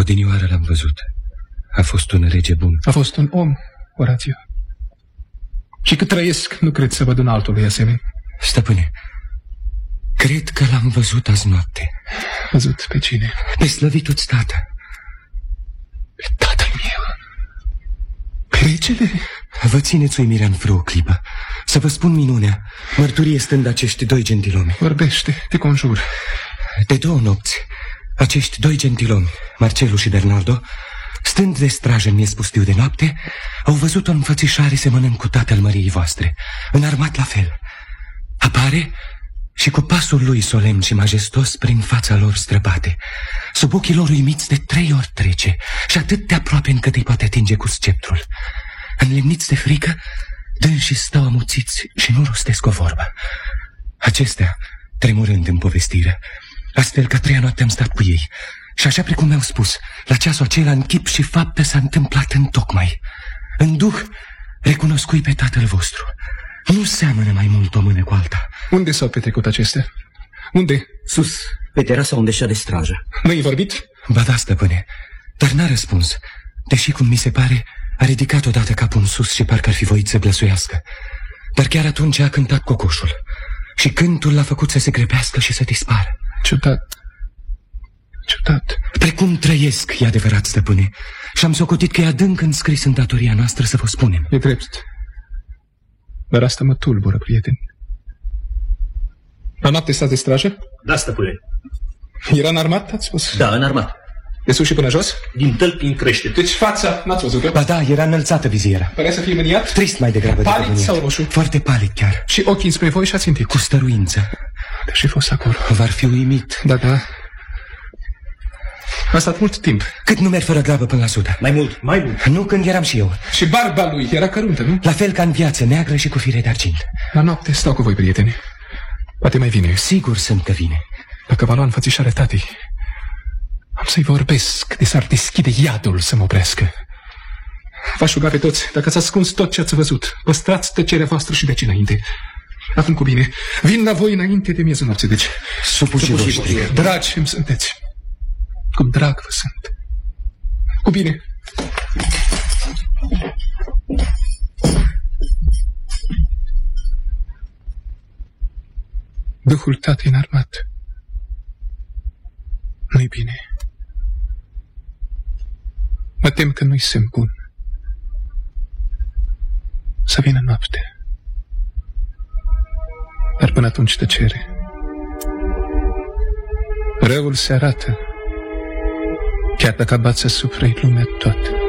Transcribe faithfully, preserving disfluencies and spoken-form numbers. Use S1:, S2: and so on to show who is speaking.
S1: Odinioară l-am văzut. A fost un rege bun.
S2: A fost un om, Orazio. Și cât trăiesc, nu cred să văd un altul de asemenea.
S1: Stăpâne, cred că l-am văzut azi noapte.
S2: Văzut pe cine?
S1: Pe slăvitul-ți tată.
S2: Pe tatăl meu. Pe regele?
S1: Vă țineți uimirea în vreo clipă. Să vă spun minunea, mărturie stând acești doi gentilomi.
S2: Vorbește, te conjur.
S1: De două nopți, acești doi gentilomi, Marcelu și Bernardo, stând de strajă în miez pustiu de noapte, au văzut o înfățișare semănând cu tatăl măriei voastre, înarmat la fel. Apare și cu pasul lui solemn și majestos prin fața lor străbate. Sub ochii lor uimiți de trei ori trece și atât de aproape încât îi poate atinge cu sceptrul. Înlemniți de frică, dânsii stau amuțiți și nu rostesc o vorbă. Acestea, tremurând în povestire, astfel că treia noapte am stat cu ei. Și așa precum mi-au spus, la ceasul acela în chip și faptă s-a întâmplat întocmai. În duh recunoscui pe tatăl vostru. Nu seamănă mai mult o mână cu alta.
S2: Unde s-au petrecut acestea? Unde?
S3: Sus, pe terasa unde șa de strajă.
S2: Nu-i vorbit?
S1: Ba da, stăpâne, dar n-a răspuns. Deși, cum mi se pare, a ridicat odată capul în sus și parcă ar fi voit să glăsuiască. Dar chiar atunci a cântat cocoșul. Și cântul l-a făcut să se grebească și să dispară.
S2: Ciudat. Ciudat.
S1: Precum trăiesc, e adevărat, stăpâne. Și am socotit că e adânc înscris în datoria noastră să vă spunem.
S2: E drept. Dar asta mă tulbură, prieteni. La noapte stați de strajă?
S3: Da, stăpâne.
S2: Era înarmat, ați spus?
S3: Da, înarmat.
S2: De sus și până jos?
S3: Din tălpi în crește.
S2: Deci fața, n-ați văzut-o?
S1: Ba da, era înălțată viziera.
S2: Părea să fie mâniat?
S1: Trist mai degrabă.
S2: Palid sau roșu?
S1: Foarte palid chiar.
S2: Și ochii spre voi și-a țintit?
S1: Cu stăruință.
S2: Și fost acolo.
S1: V-ar fi uimit.
S2: Da, da. A stat mult timp.
S1: Cât nu merg fără grabă până la sută?
S3: Mai mult, mai mult.
S1: Nu când eram și eu.
S2: Și barba lui era căruntă, nu?
S1: La fel ca în viață, neagră și cu fire de argint.
S2: La noapte stau cu voi, prieteni. Poate mai vine.
S1: Sigur sunt că vine.
S2: Dacă va lua înfățișarea tatei, am să-i vorbesc de s-ar deschide iadul să mă oprească. V-aș ruga pe toți, dacă ați ascuns tot ce ați văzut, păstrați tăcerea voastră și de aici înainte. Acum cu bine, vin la voi înainte de miezul nopții, deci
S1: supușii voștri.
S2: Dragi îmi sunteți. Cum drag vă sunt. Cu bine. Duhul tatei înarmat. Nu-i bine. Mă tem că nu-i semn bun. Să vină noapte. Dar până atunci tăcere. Răul se arată, chiar dacă abați asupra-i lumea toată.